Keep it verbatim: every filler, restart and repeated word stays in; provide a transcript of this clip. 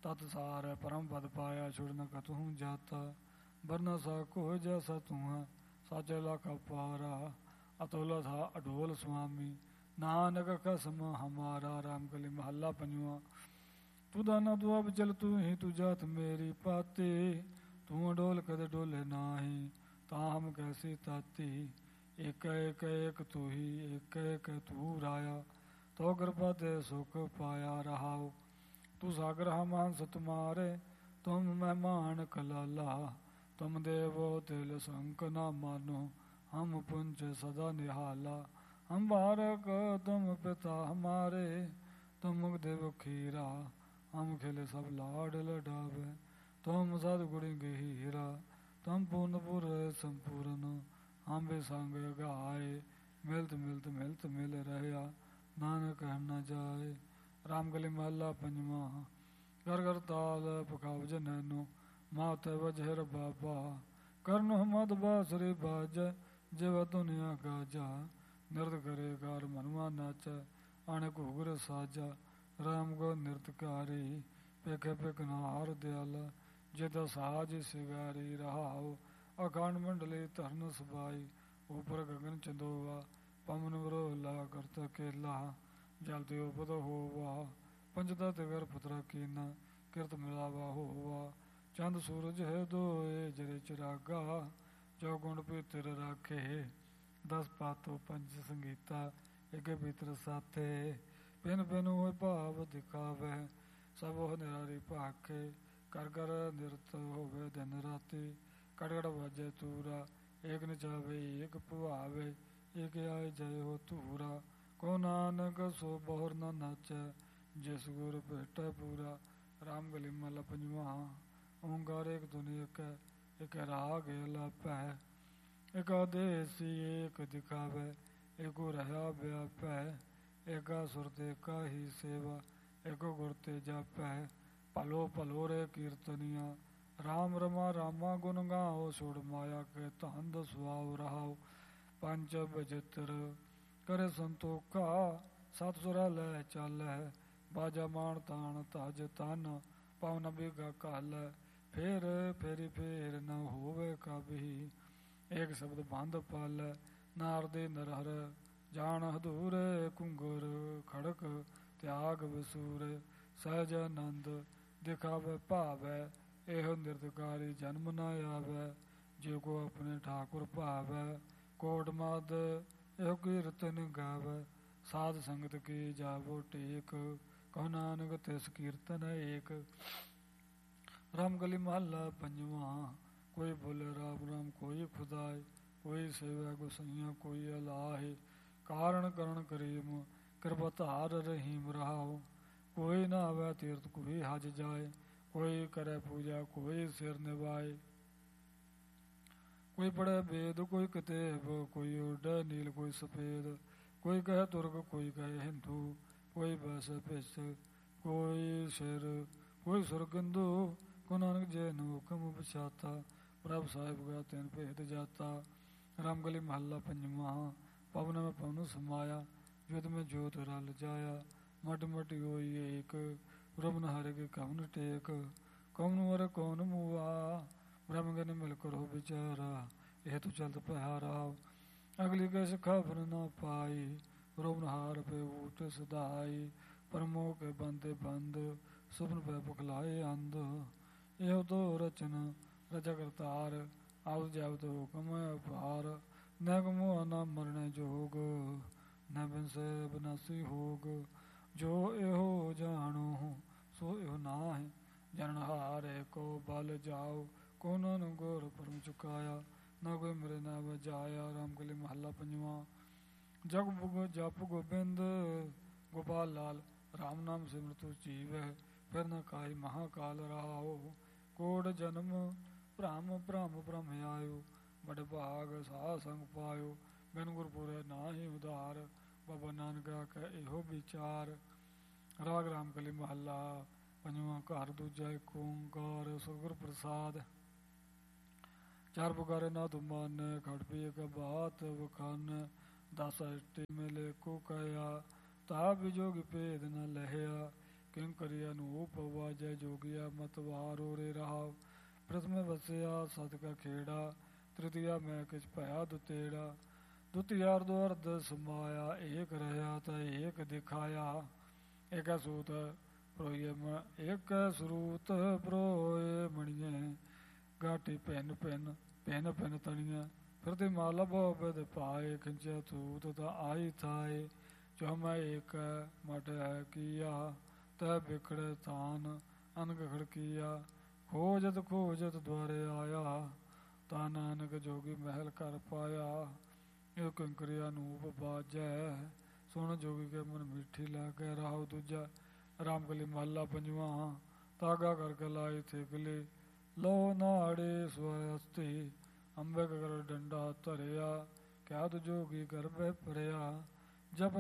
तत् सार परम पद पाया छुड़ न कतहूँ जाता। वरना सा को जैसा तू है साचला का पारा। अतोला था अडोल स्वामी नानक कसम हमारा। राम कली महला पंजवा। तू दाना तू अब चल तू ही तू जात मेरी पाती। तू अडोल कद डोले नाही ताम कैसी ताती। एक एक एक तू ही एक एक तू राया तो कृपा ते सुख पाया रहाओ। तू सागर हमान तुम्हारे तुम मेहमान कलाला। तुम देवो तिल संक ना मानो हम पुंज सदा निहाला। हम बारक तुम पिता हमारे तुम देव खीरा। हम खेले सब लाड लडावे तुम सदगुण गहीरा। तुम पूर्णपुर संपूर्ण हम भी संग गाए। मिलत मिलत मिलत मिल रहा नानक कह न जाए। राम गली महला पंजवा। घर घर ताल पखावज नैनो माते वजहर बाबा। करनो मद बासुरी बाज जेव दुनिया गाजा। नृत करे कार मनवा नाच आने घूगर साजा। राम गो नृतकारी पेखे पेकनार दयाल जेदा साज सिगारी रहाओ। अखांड मंडली तरन सबाई ऊपर गगन चंदोवा। पवन वरोला करत केला जलते उपद होवा। पंचदत कर पुत्र कीना किरत मिलावा होवा। चंद सूरज है दोए जरे चिरागा जो गुण पीतर राखे। दस पातो पंच संगीता एक भीतर साथे। पिन पिन हो भाव दिखावे सब हो निरारी भाखे। कर कर निरत होवे दिन राति कड़कड़ बाजे तूरा। एक नचावे एक पुआवे एक आए जय हो तूरा। को नानक सो बहुर न नाचे जिस गुर भेटा पूरा। राम गली महला पंजवा। ओंकार एक धुनि एक एक राग अलाप है। एक देसी एक दिखावे एक रहा व्याप है। एका सुरते का ही सेवा एक गुरते जाप है। पलो पलो रे कीर्तनिया राम रमा रामा गुन गाओ। छोड़ माया के तंद सुहाव रहाओ। पंच बजित्र करे संतोखा सत सुरा लै चल है। बाजा मान तान ताज तन पवन बिगा काल। फेर फेरी फेर न होवे कभी एक शब्द बंद पाल। नारदे नरहर जान हदूर कुंगुर खड़क त्याग वसूर। सहज आनंद दिखावे पावे एह नृतकारी जन्म न आवे। जो को अपने ठाकुर भावे कोट मद एह कीर्तन गावे। साध संगत की जावो टेक कहो नानक तिस कीर्तन एक। राम गली महला पंजवा। कोई बोले राम राम कोई खुदाए कोई सेवा गुसैया कोई अलाहे। कारण करण करीम कृपा धार रहीम रहाओ। कोई न आवे तीर्थ कोई हज जाए। कोई करे पूजा कोई सिर निभाए। कोई पढ़े वेद कोई किताब कोई उड़े नील कोई सफेद। कोई कहे तुर्क कोई कहे हिंदू कोई बस पिस कोई सिर कोई सुरगिंदू। को नानक जैन हुक्म बचाता प्रभ साहिब गा तेन भेद जाता। राम गली महला पंजवा। पवन में पवन समाया युद्ध में जोत रल जाया। मट मट होई एक रमन हर के कवन टेक। कौन मर कौन मुआ ब्रह्म गन मिलकर हो बिचारा। यह तो चलत पहारा अगली कैसे खबर न पाई। रोमन हार पे ऊट सदाई परमो के बंदे बंद सुपन पे पखलाए अंध। यह तो रचन रचा करतार आव जावत हुक्म अपार। न गमो न मरने जोग न बिनसे बनासी होग। जो एहो जानो सो एहो नाहि जनहारे को बल जाओ। को नन गोर परम चुकाया न कोई मेरे न बजाया। राम गली महला पंजवा। जग बुग जप गोबिंद गोपाल लाल राम नाम सिमरतु जीव है। फिर न काई महाकाल रहाओ। कोड जन्म भ्रम भ्रम भ्रम आयो। बड़ भाग सा संग पायो बिन गुरपुर नाही उधार। बाबा नानक का एहो विचार। राग राम कली महला पंजवा। घर दूजा एक ओंकार सतगुर प्रसाद। चार पुकारे ना तुमान खड़ पिए का बात वखान। दस अष्टी मिले को कया ता बिजोग भेद न लहया। किं करिया नूप ਜੈ ਜੋਗਿਆ ਮਤਵਾਰੋ ਰੇ ਰਹਾਉ। ਪ੍ਰਥਮ ਵਸਿਆ ਸਤ ਕਾ ਖੇੜਾ ਤ੍ਰਿਤੀਆ ਮੈਂ ਕਿਛ ਭਇਆ ਦੁਤੇੜਾ। ਦੁਤੀਆ ਅਰਧ ਅਰਧ ਸਮਾਇਆ ਏਕ ਰਹਾ ਤਾ ਏਕ ਦਿਖਾਇਆ। ਏਕ ਸੂਤ ਪ੍ਰੋਏ ਏਕ ਸਰੂਤ ਪ੍ਰੋਏ ਮਣੀਏ ਗਾਟੀ ਭਿੰਨ ਭਿੰਨ ਭਿੰਨ ਭਿੰਨ ਤਣੀਆਂ। ਫਿਰ ਤੇ ਮਾਲਾ ਬਹੁ ਬਿਧ ਪਾਏ ਖਿੰਚਿਆ ਤੂਤ ਤਾਂ ਆਈ ਥਾਏ। ਜੋ ਮੈਂ ਏਕ ਮਟ ਹੈ ਕੀਆ ਤੈ ਬਿਖੜੇ ਤਾਨ ਅਨਕ ਖੜਕੀਆ। ਖੋਜਤ ਖੋਜਤ ਦੁਆਰੇ ਆਇਆ ਤਾਂ ਨਾਨਕ ਜੋਗੀ ਮਹਿਲ ਕਰ ਪਾਇਆ। ਇਹ ਕਿੰਕਰੀ ਅਨੂਪ ਬਾਜੈ ਸੁਣ ਜੋਗੀ ਕੇ ਮਨ ਮਿੱਠੀ ਲਾਗੈ। ਰਾਹੁ ਦੂਜਾ ਰਾਮ ਕਲੀ ਮਹੱਲਾ ਪੰਜਵਾਂ। ਤਾਗਾ ਕਰਕੇ ਲਾਈ ਥੇ ਗਲੀ ਲੋ ਨਾੜੇ ਸਵਸਤੀ। ਅੰਬੇ ਕਰ ਡੰਡਾ ਧਰਿਆ ਕਿਆ ਤੂ ਜੋਗੀ ਗਰਭੈ ਭਰਿਆ। ਜਪ